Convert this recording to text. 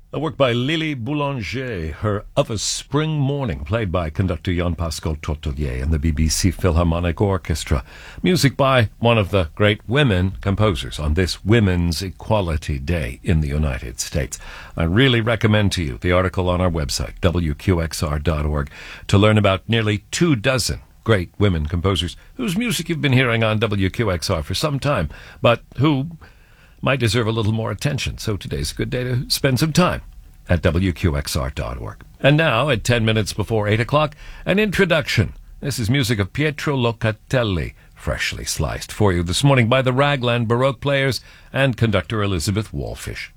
A work by Lily Boulanger, her Of a Spring Morning, played by conductor Jean-Pascal Tortelier and the BBC Philharmonic Orchestra. Music by one of the great women composers on this Women's Equality Day in the United States. I really recommend to you the article on our website, wqxr.org, to learn about nearly 24 great women composers whose music you've been hearing on WQXR for some time, but who might deserve a little more attention. So today's a good day to spend some time at WQXR.org. And now, at 10 minutes before 8 o'clock, an introduction. This is music of Pietro Locatelli, freshly sliced for you this morning by the Raglan Baroque Players and conductor Elizabeth Wallfish.